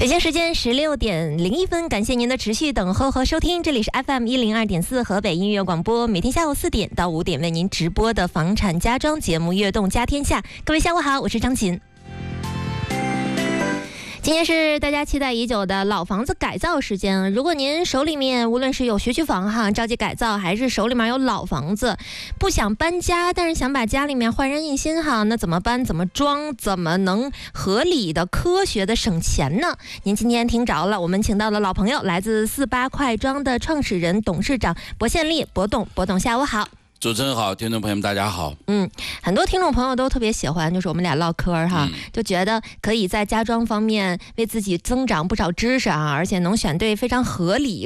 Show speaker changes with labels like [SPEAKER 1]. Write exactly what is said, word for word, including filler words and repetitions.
[SPEAKER 1] 北京时间十六点零一分，感谢您的持续等候和收听，这里是 F M 一零二点四河北音乐广播，每天下午四点到五点为您直播的房产家装节目《悦动家天下》。各位下午好，我是张琴。今天是大家期待已久的老房子改造时间。如果您手里面无论是有学区房哈着急改造，还是手里面有老房子不想搬家，但是想把家里面焕然一新哈，那怎么搬怎么装，怎么能合理的科学的省钱呢？您今天听着了，我们请到了老朋友，来自四八快装的创始人董事长薄宪利，薄董。薄董下午好。
[SPEAKER 2] 主持人好，听众朋友们大家好。
[SPEAKER 1] 嗯，很多听众朋友都特别喜欢，就是我们俩唠嗑哈、嗯，就觉得可以在家装方面为自己增长不少知识啊，而且能选对非常合理